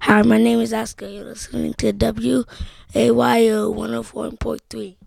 Hi, my name is Oscar. You're listening to WAYO 104.3.